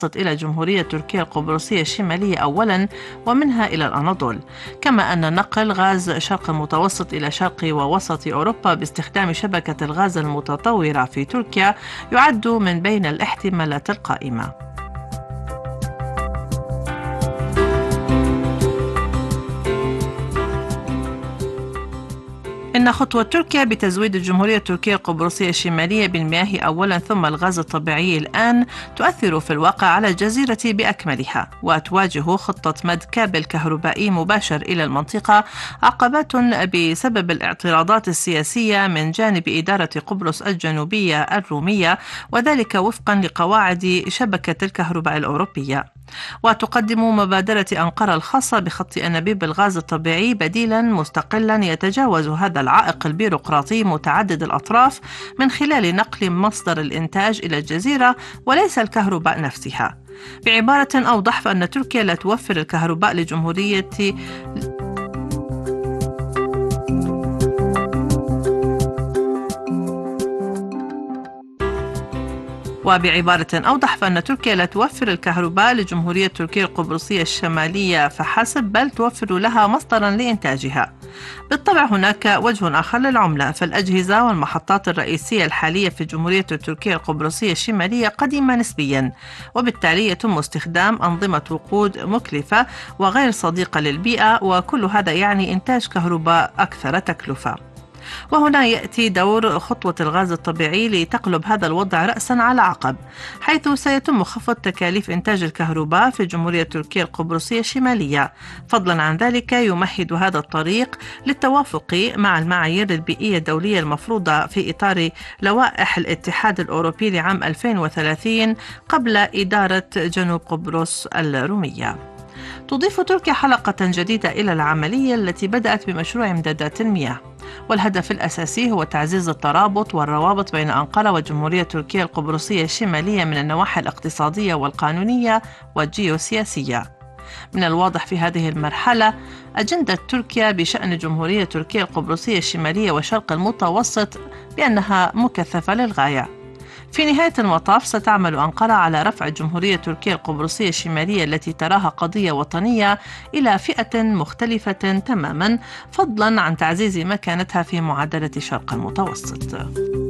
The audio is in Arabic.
إلى جمهورية تركيا القبرصية الشمالية أولا ومنها إلى الأناضول، كما أن نقل غاز شرق المتوسط إلى شرق ووسط أوروبا باستخدام شبكة الغاز المتطورة في تركيا يعد من بين الاحتمالات القائمة. إن خطوة تركيا بتزويد الجمهورية التركية القبرصية الشمالية بالمياه أولا ثم الغاز الطبيعي الآن تؤثر في الواقع على الجزيرة بأكملها، وتواجه خطة مد كابل كهربائي مباشر إلى المنطقة عقبات بسبب الاعتراضات السياسية من جانب إدارة قبرص الجنوبية الرومية، وذلك وفقا لقواعد شبكة الكهرباء الأوروبية. وتقدم مبادرة أنقرة الخاصة بخط أنابيب الغاز الطبيعي بديلا مستقلا يتجاوز هذا العائق البيروقراطي متعدد الأطراف من خلال نقل مصدر الإنتاج إلى الجزيرة وليس الكهرباء نفسها. بعبارة أوضح، فإن تركيا لا توفر الكهرباء لجمهورية فإن تركيا لا توفر الكهرباء لجمهورية تركيا القبرصية الشمالية فحسب، بل توفر لها مصدرا لإنتاجها. بالطبع هناك وجه آخر للعملة، فالأجهزة والمحطات الرئيسية الحالية في جمهورية تركيا القبرصية الشمالية قديمة نسبيا، وبالتالي يتم استخدام أنظمة وقود مكلفة وغير صديقة للبيئة، وكل هذا يعني إنتاج كهرباء أكثر تكلفة. وهنا يأتي دور خطوة الغاز الطبيعي لتقلب هذا الوضع رأسا على عقب، حيث سيتم خفض تكاليف إنتاج الكهرباء في جمهورية تركيا القبرصية الشمالية. فضلا عن ذلك يمهد هذا الطريق للتوافق مع المعايير البيئية الدولية المفروضة في إطار لوائح الاتحاد الأوروبي لعام 2030 قبل إدارة جنوب قبرص الرومية. تضيف تركيا حلقة جديدة إلى العملية التي بدأت بمشروع إمدادات المياه، والهدف الأساسي هو تعزيز الترابط والروابط بين أنقرة وجمهورية تركيا القبرصية الشمالية من النواحي الاقتصادية والقانونية والجيوسياسية. من الواضح في هذه المرحلة أجندة تركيا بشأن جمهورية تركيا القبرصية الشمالية وشرق المتوسط بأنها مكثفة للغاية. في نهاية المطاف ستعمل أنقرة على رفع الجمهورية التركية القبرصية الشمالية التي تراها قضية وطنية إلى فئة مختلفة تماما، فضلا عن تعزيز مكانتها في معادلة شرق المتوسط.